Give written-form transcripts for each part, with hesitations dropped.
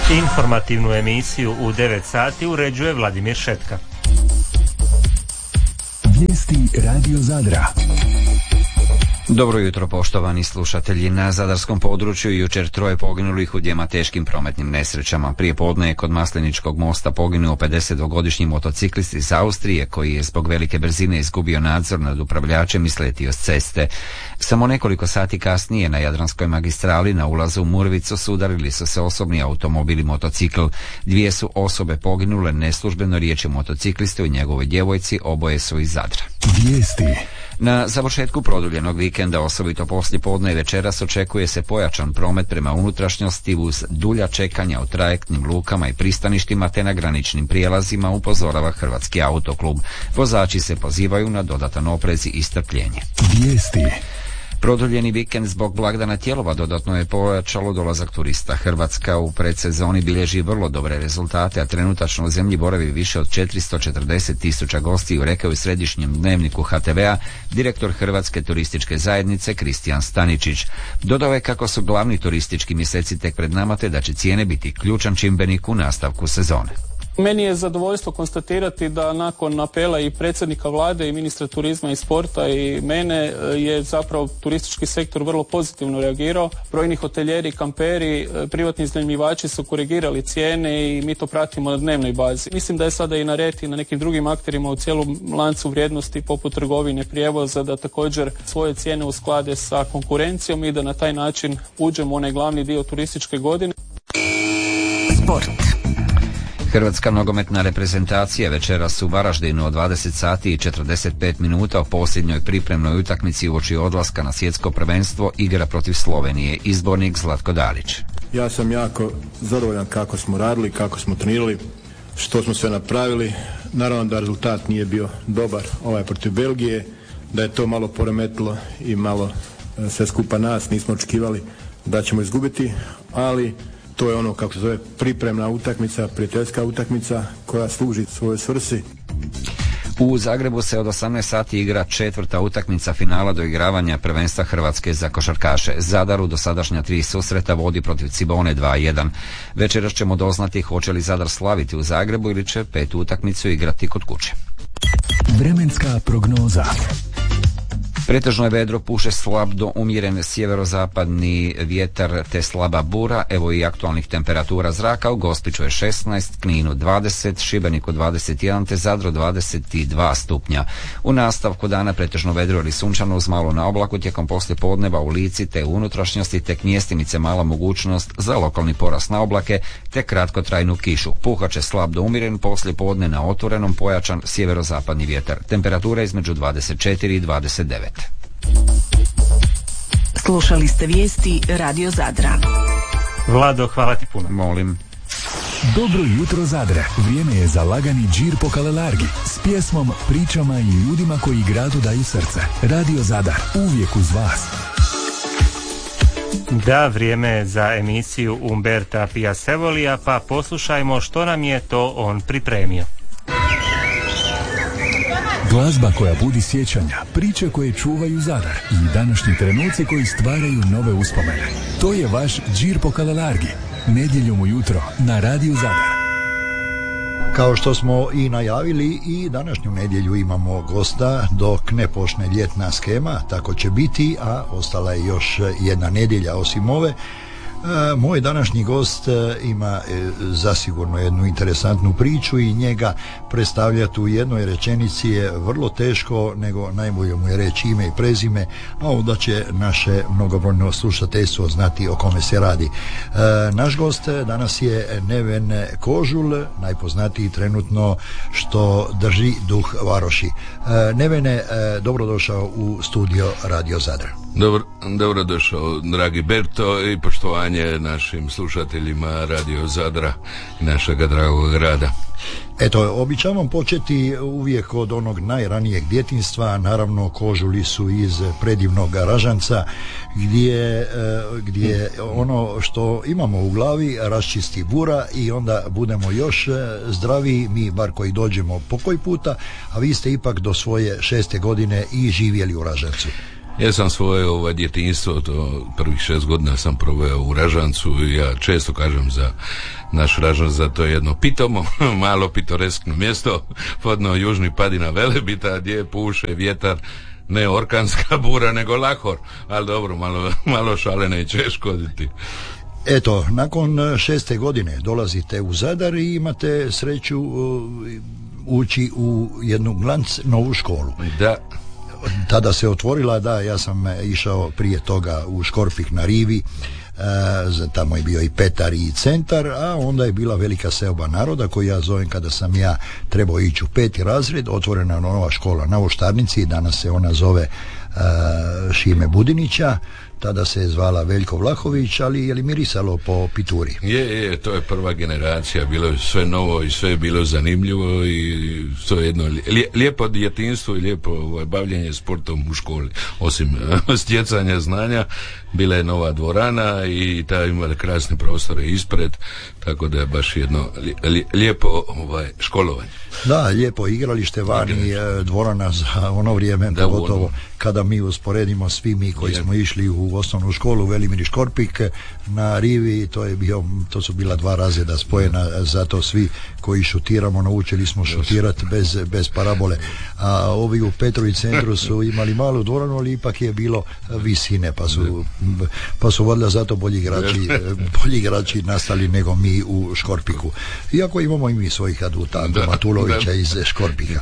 Informativnu emisiju u 9 sati uređuje Vladimir Šetka. Vijesti Radio Zadra. Dobro jutro, poštovani slušatelji. Na zadarskom području jučer 3 poginulih u dvjema teškim prometnim nesrećama. Prije podne je kod Masleničkog mosta poginuo 52-godišnji motociklist iz Austrije koji je zbog velike brzine izgubio nadzor nad upravljačem i sletio s ceste. Samo nekoliko sati kasnije na Jadranskoj magistrali na ulazu u Murvicu sudarili su se osobni automobil i motocikl. 2 su osobe poginule, neslužbeno riječ je o motociklistu i njegovoj djevojci, oboje su iz Zadra. Vijesti. Na završetku produljenog vikenda, osobito poslije podne i večeras, očekuje se pojačan promet prema unutrašnjosti uz dulja čekanja u trajektnim lukama i pristaništima te na graničnim prijelazima, upozorava Hrvatski autoklub. Vozači se pozivaju na dodatan oprez i strpljenje. Vijesti. Produljeni vikend zbog blagdana Tijelova dodatno je pojačalo dolazak turista. Hrvatska u predsezoni bilježi vrlo dobre rezultate, a trenutačno u zemlji boravi više od 440.000 gostiju, rekao je u središnjem dnevniku HTV-a direktor Hrvatske turističke zajednice Kristijan Staničić. Dodao je kako su glavni turistički mjeseci tek pred nama te da će cijene biti ključan čimbenik u nastavku sezone. Meni je zadovoljstvo konstatirati da nakon apela i predsjednika vlade i ministra turizma i sporta i mene je zapravo turistički sektor vrlo pozitivno reagirao. Brojni hotelijeri, kamperi, privatni iznajmljivači su korigirali cijene i mi to pratimo na dnevnoj bazi. Mislim da je sada i na red i na nekim drugim akterima u cijelom lancu vrijednosti poput trgovine, prijevoza da također svoje cijene usklade sa konkurencijom i da na taj način uđemo u onaj glavni dio turističke godine. Sport. Hrvatska nogometna reprezentacija večeras u Varaždinu od 20 sati i 45 minuta u posljednjoj pripremnoj utakmici uoči odlaska na svjetsko prvenstvo igra protiv Slovenije. Izbornik Zlatko Dalić. Ja sam jako zadovoljan kako smo radili, kako smo trenirali, što smo sve napravili. Naravno da rezultat nije bio dobar protiv Belgije, da je to malo poremetilo i malo sve skupa nas, nismo očekivali da ćemo izgubiti, ali to je ono, kako se zove, pripremna utakmica, prijateljska utakmica koja služi svojoj svrsi. U Zagrebu se od 18 sati igra 4. utakmica finala doigravanja prvenstva Hrvatske za košarkaše. Zadar u dosadašnja 3 susreta vodi protiv Cibone 2-1. Večeras ćemo doznati hoće li Zadar slaviti u Zagrebu ili će 5. utakmicu igrati kod kuće. Vremenska prognoza. Pretežno je vedro, puše slab do umjeren sjeverozapadni vjetar te slaba bura. Evo i aktualnih temperatura zraka. U Gospiću je 16, Kninu 20, Šibeniku 21 te Zadru 22 stupnja. U nastavku dana pretežno vedro ili sunčano uz malo na oblaku, tijekom poslije podneva u Lici te u unutrašnjosti tek mjestimice mala mogućnost za lokalni porast na oblake te kratkotrajnu kišu. Puhat će slab do umjeren, poslije podne na otvorenom pojačan sjeverozapadni vjetar. Temperatura između 24 i 29. Slušali ste vijesti Radio Zadra. Vlado, hvala ti puno. Molim. Dobro jutro Zadre. Vrijeme je za lagani džir po Kalelargi s pjesmom, pričama i ljudima koji gradu daju srce. Radio Zadar, uvijek uz vas. Da, vrijeme je za emisiju Umberta Piasevolija, pa poslušajmo što nam je to on pripremio. Glazba koja budi sjećanja, priče koje čuvaju Zadar i današnji trenuci koji stvaraju nove uspomene. To je vaš džir po Kalelargi, nedjeljom ujutro na Radio Zadar. Kao što smo i najavili, i današnju nedjelju imamo gosta dok ne počne ljetna skema, tako će biti, a ostala je još jedna nedjelja osim ove. Moj današnji gost ima zasigurno jednu interesantnu priču i njega predstavljati u jednoj rečenici je vrlo teško, nego najbolje mu je reći ime i prezime, a onda će naše mnogobrojno slušateljstvo znati o kome se radi. Naš gost danas je Neven Kožul, najpoznatiji trenutno što drži duh Varoši. Nevene, dobrodošao u studio Radio Zadra. Dobrodošao, dragi Berto, i poštovanje našim slušateljima Radio Zadra i našega dragog grada. Eto, običavam početi uvijek od onog najranijeg djetinjstva, naravno Kožuli su iz predivnog Ražanca, gdje ono što imamo u glavi raščisti bura i onda budemo još zdraviji, mi bar koji dođemo po koji puta, a vi ste ipak do svoje 6. godine i živjeli u Ražancu. Ja sam svoje djetinjstvo, to prvih 6 godina sam proveo u Ražancu i ja često kažem za naš Ražanac da to je jedno pitomo, malo pitoreskno mjesto, podno južni padina Velebita gdje puše vjetar, ne orkanska bura nego lahor, ali dobro, malo šalene i će škoditi. Eto, nakon 6. godine dolazite u Zadar i imate sreću ući u jednu glanc novu školu. Da. Tada se otvorila, da, ja sam išao prije toga u Škorpik na rivi, tamo je bio i Petar i centar, a onda je bila velika seoba naroda koju ja zovem kada sam ja trebao ići u 5. razred, otvorena nova škola na Voštarnici, danas se ona zove Šime Budinića, tada se je zvala Veljko Vlahović, ali je li mirisalo po pituri? Je, to je prva generacija, bilo je sve novo i sve je bilo zanimljivo i to je jedno lijepo djetinjstvo i lijepo bavljenje sportom u školi, osim stjecanja znanja. Bila je nova dvorana i ta imala krasne prostore ispred, tako da je baš jedno lijepo školovanje. Da, lijepo igralište vani, dvorana za ono vrijeme, pogotovo kada mi usporedimo svi mi koji smo išli u osnovnu školu Velimir i Škorpik na rivi, to su bila 2 razreda spojena, zato svi koji šutiramo naučili smo šutirati bez parabole, a ovi u Petrovi centru su imali malu dvoranu, ali ipak je bilo visine, pa su valjda zato bolji igrači nastali nego mi u Škorpiku, iako imamo i mi svojih advutata Matulovića iz Škorpika.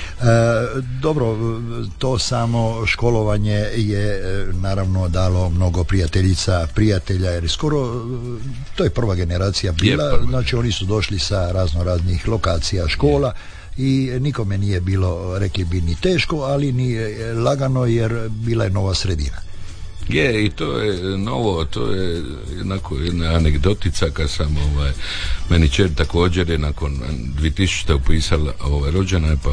Dobro, to samo školovanje je naravno dalo mnogo prijatelja, jer skoro to je prva generacija bila, znači oni su došli sa raznih lokacija škola i nikome nije bilo, rekli bi, ni teško, ali ni lagano, jer bila je nova sredina. Je, i to je novo, to je jednako jedna anegdotica kad sam meni čer također je nakon 2000. upisala rođena je, pa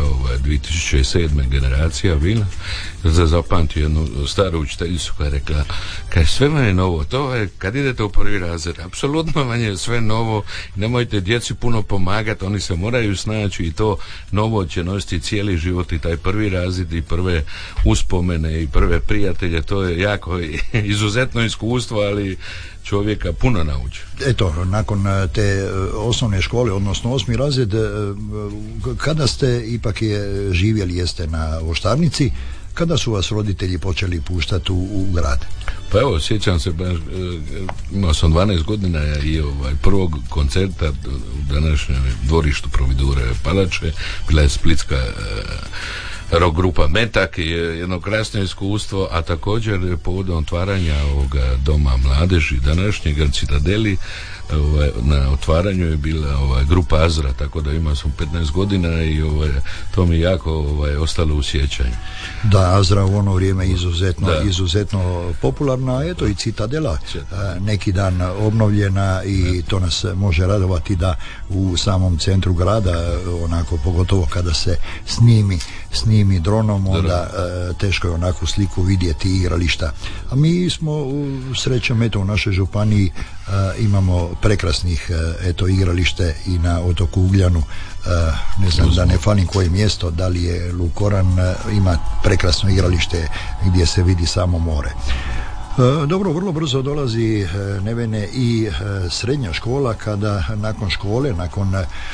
2007. generacija bila, za zapamtio jednu staru učiteljicu koja je rekla, kaj sve vam je novo, to je kad idete u 1. razred, apsolutno vam je sve novo, nemojte djeci puno pomagati, oni se moraju snaći i to novo će nositi cijeli život i taj 1. razred i prve uspomene i prve prijatelje, to je jako izuzetno iskustvo, ali čovjeka puno nauči. Eto, nakon te osnovne škole, odnosno 8. razred, kada ste ipak živjeli, jeste na Voštarnici, kada su vas roditelji počeli puštati u grad? Pa evo, sjećam se, imao sam 12 godina i prvog koncerta u današnjem dvorištu Providure Palače, bila je splitska rock grupa Metak, je jedno krasno iskustvo, a također povodom otvaranja ovoga doma mladeži današnjeg Citadeli, na otvaranju je bila grupa Azra, tako da imao sam 15 godina i to mi jako ostalo u sjećanju. Da, Azra u ono vrijeme izuzetno popularna, a eto i Citadela neki dan obnovljena i to nas može radovati da u samom centru grada, onako pogotovo kada se snimi dronom, onda teško je onakvu sliku vidjeti igrališta. A mi smo srećom u našoj županiji imamo prekrasnih igralište i na otoku Ugljanu, ne znam da ne falim koje mjesto, da li je Lukoran, ima prekrasno igralište gdje se vidi samo more. Dobro, vrlo brzo dolazi Nevene i srednja škola, kada nakon škole, nakon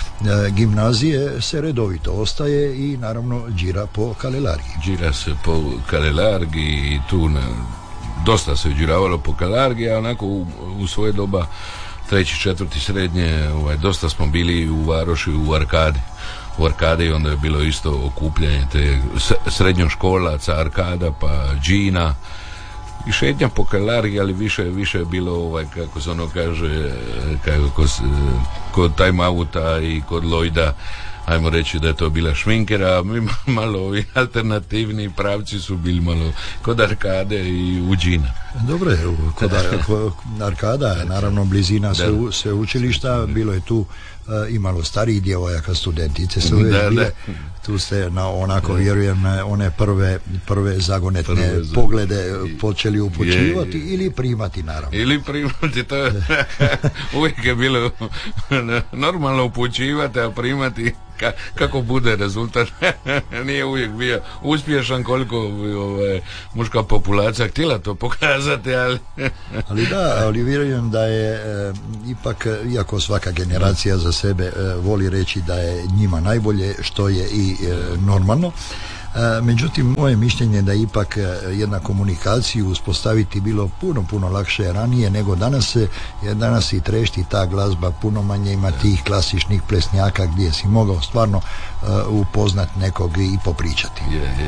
gimnazije se redovito ostaje i naravno džira po Kalelargi. Džira se po Kalelargi i tu dosta se džiravalo po Kalelargi, a onako u svoje doba 3., 4. srednje, dosta smo bili u Varoši, u Arkadi i onda je bilo isto okupljanje te srednjoškolaca, Arkada pa džina i šetnja po Kalelargi, ali više je bilo kako se ono kaže, kod time outa i kod Lloyda, ajmo reći da je to bila šminkera, malo ovi alternativni pravci su bili malo kod Arkade i u džina. Dobro, kod Arkada, naravno blizina sveučilišta, bilo je tu imalo starijih djevojaka, studentice su bile, Tu ste onako vjerujem one prve zagonetne poglede počeli upućivati ili primati, naravno. Ili primati, to je uvijek je bilo normalno upućivati, a primati kako bude rezultat. Nije uvijek bio uspješan koliko muška populacija htjela to pokazati, ali vjerujem da je ipak, iako svaka generacija za sebe voli reći da je njima najbolje, što je i normalno, međutim moje mišljenje je da ipak jedna komunikaciju uspostaviti bilo puno lakše ranije nego danas, jer danas i trešti ta glazba, puno manje ima tih klasičnih plesnjaka gdje si mogao stvarno upoznat nekog i popričati.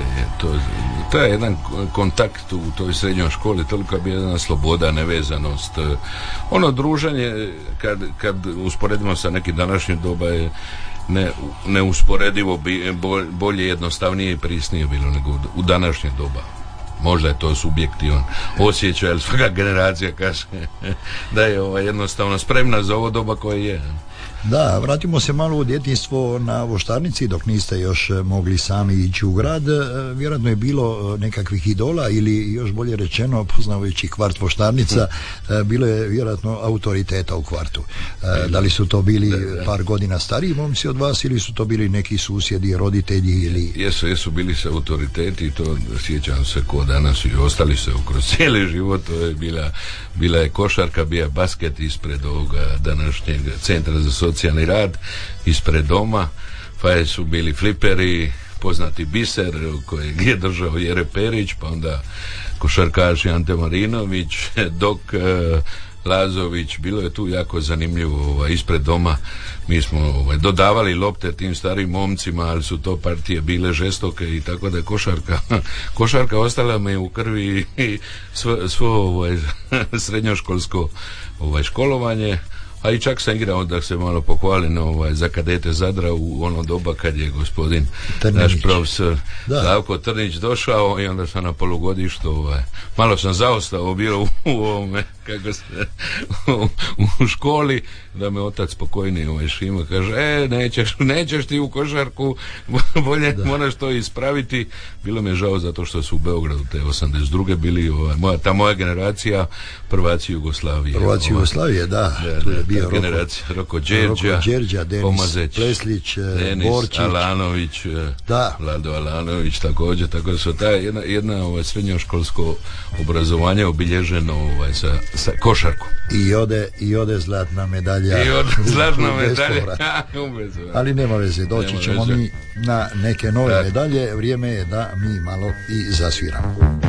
To je jedan kontakt u toj srednjoj školi, toliko bi jedna sloboda, nevezanost, ono druženje kad usporedimo sa nekim današnjim doba je neusporedivo bolje, jednostavnije i prisnije bilo nego u današnje doba. Možda je to subjektivan osjećaj, ali svaka generacija kaže da je jednostavno spremna za ovo doba koje je. Da, vratimo se malo u djetinjstvo na Voštarnici, dok niste još mogli sami ići u grad. Vjerojatno je bilo nekakvih idola ili još bolje rečeno, poznavajući kvart Voštarnica, bilo je vjerojatno autoriteta u kvartu. Da li su to bili par godina stariji momci od vas ili su to bili neki susjedi, roditelji ili... Jesu bili se autoriteti, to sjećam se ko danas i ostali se kroz cijeli život. To je bila je košarka, bio basket ispred ovoga današnjeg centra za socijalni rad, ispred doma, pa su bili fliperi, poznati biser kojeg je držao Jere Perić, pa onda košarkaš Ante Marinović, Dok Lazović, bilo je tu jako zanimljivo. Ispred doma mi smo dodavali lopte tim starim momcima, ali su to partije bile žestoke i tako da je košarka ostala me u krvi i svo srednjoškolsko školovanje. A i čak sam igrao, da se malo pohvalim, za kadete Zadra u ono doba kad je gospodin naš profesor Slavko Trnić došao, i onda sam na polugodištu malo sam zaostao bio u ovome, kako se u školi, da me otac pokojni Šima kaže, nećeš ti u košarku, bolje moraš to ispraviti. Bilo mi je žao zato što su u Beogradu te 82. bili ta moja generacija prvaci Jugoslavije. Tu je bio generacija Roko Đerđa, Denis Pomazeć, Pleslić, Denis Borčić, Alanović, Vlado Alanović također, tako da su ta jedna srednjoškolsko obrazovanje obilježeno sa košarkom. I ode zlatna medalja. Ali nema veze, doći ćemo mi na neke nove medalje. Vrijeme je da mi malo i zasviramo.